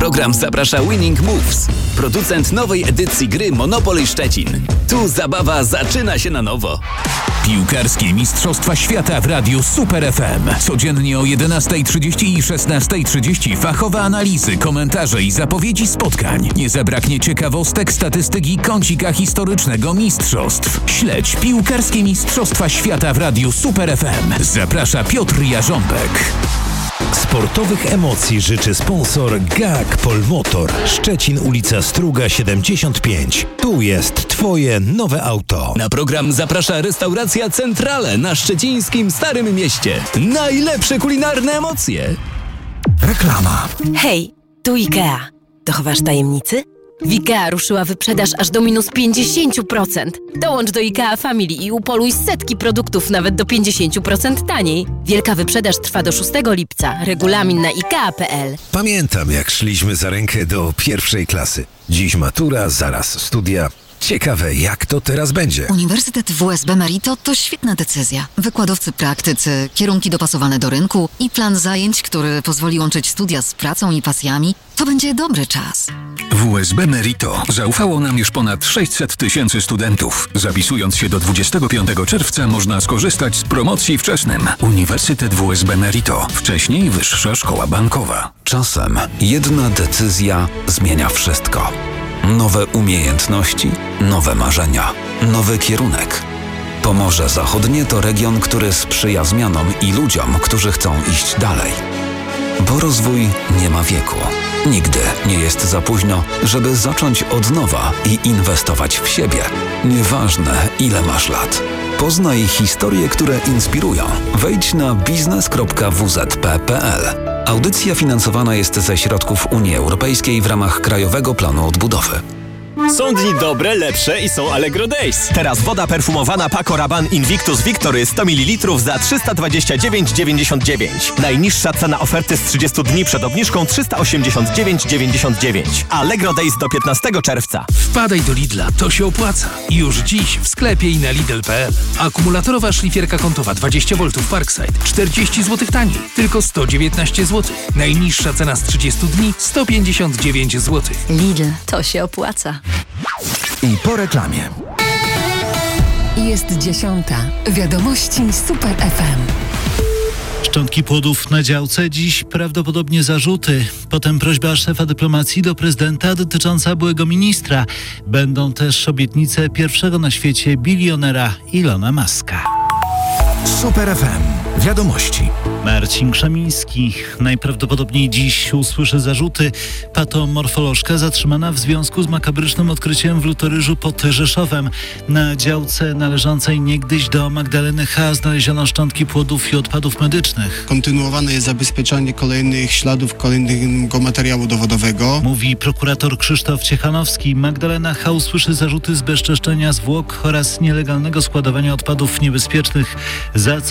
program zaprasza Winning Moves, producent nowej edycji gry Monopoly Szczecin. Tu zabawa zaczyna się na nowo. Piłkarskie Mistrzostwa Świata w Radiu Super FM. Codziennie o 11:30 i 16:30 fachowe analizy, komentarze i zapowiedzi spotkań. Nie zabraknie ciekawostek, statystyk i kącika historycznego mistrzostw. Śledź Piłkarskie Mistrzostwa Świata w Radiu Super FM. Zaprasza Piotr Jarząbek. Sportowych emocji życzy sponsor GAG Polmotor. Szczecin, ulica Struga 75. Tu jest Twoje nowe auto. Na program zaprasza restauracja Centrale na szczecińskim Starym Mieście. Najlepsze kulinarne emocje. Reklama. Hej, tu IKEA. Dochowasz tajemnicy? W IKEA ruszyła wyprzedaż aż do minus 50%. Dołącz do IKEA Family i upoluj setki produktów nawet do 50% taniej. Wielka wyprzedaż trwa do 6 lipca. Regulamin na ikea.pl. Pamiętam, jak szliśmy za rękę do pierwszej klasy. Dziś matura, zaraz studia. Ciekawe, jak to teraz będzie. Uniwersytet WSB Merito to świetna decyzja. Wykładowcy praktycy, kierunki dopasowane do rynku i plan zajęć, który pozwoli łączyć studia z pracą i pasjami. To będzie dobry czas. WSB Merito zaufało nam już ponad 600 000 studentów. Zapisując się do 25 czerwca można skorzystać z promocji wczesnym. Uniwersytet WSB Merito. Wcześniej Wyższa Szkoła Bankowa. Czasem jedna decyzja zmienia wszystko. Nowe umiejętności, nowe marzenia, nowy kierunek. Pomorze Zachodnie to region, który sprzyja zmianom i ludziom, którzy chcą iść dalej. Bo rozwój nie ma wieku. Nigdy nie jest za późno, żeby zacząć od nowa i inwestować w siebie. Nieważne, ile masz lat. Poznaj historie, które inspirują. Wejdź na biznes.wzp.pl. Audycja finansowana jest ze środków Unii Europejskiej w ramach Krajowego Planu Odbudowy. Są dni dobre, lepsze i są Allegro Days. Teraz woda perfumowana Paco Rabanne Invictus Victory 100 ml za 329,99. Najniższa cena oferty z 30 dni przed obniżką 389,99. Allegro Days do 15 czerwca. Wpadaj do Lidla, to się opłaca. Już dziś w sklepie i na Lidl.pl. Akumulatorowa szlifierka kątowa 20 V Parkside 40 zł taniej, tylko 119 zł. Najniższa cena z 30 dni 159 zł. Lidl, to się opłaca. I po reklamie. Jest 10:00. Wiadomości Super FM. Szczątki płodów na działce, dziś prawdopodobnie zarzuty. Potem prośba szefa dyplomacji do prezydenta dotycząca byłego ministra. Będą też obietnice pierwszego na świecie bilionera Ilona Muska. Super FM. Wiadomości. Marcin Krzemiński najprawdopodobniej dziś usłyszy zarzuty. Patomorfolożka zatrzymana w związku z makabrycznym odkryciem w Lutoryżu pod Rzeszowem. Na działce należącej niegdyś do Magdaleny H. znaleziono szczątki płodów i odpadów medycznych. Kontynuowane jest zabezpieczanie kolejnych śladów, kolejnego materiału dowodowego. Mówi prokurator Krzysztof Ciechanowski. Magdalena H. usłyszy zarzuty zbezczeszczenia zwłok oraz nielegalnego składowania odpadów niebezpiecznych. Za